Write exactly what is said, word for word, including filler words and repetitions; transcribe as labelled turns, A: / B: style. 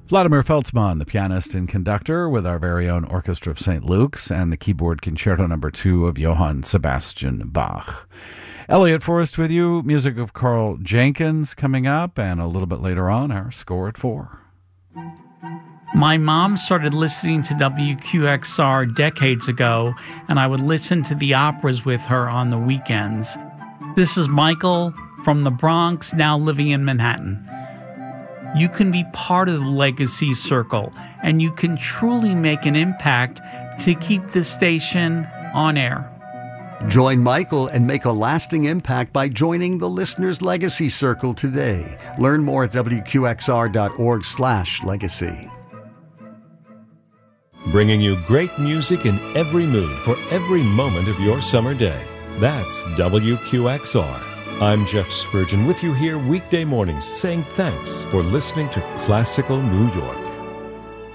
A: Vladimir Feltzman, the pianist and conductor with our very own Orchestra of Saint Luke's, and the keyboard concerto number two of Johann Sebastian Bach. Elliot Forrest with you, music of Carl Jenkins coming up, and a little bit later on, our score at four.
B: My mom started listening to W Q X R decades ago, and I would listen to the operas with her on the weekends. This is Michael from the Bronx, now living in Manhattan. You can be part of the Legacy Circle, and you can truly make an impact to keep this station on air.
C: Join Michael and make a lasting impact by joining the Listener's Legacy Circle today. Learn more at W Q X R dot org slash legacy.
D: Bringing you great music in every mood for every moment of your summer day. That's W Q X R. I'm Jeff Spurgeon with you here weekday mornings saying thanks for listening to Classical New York.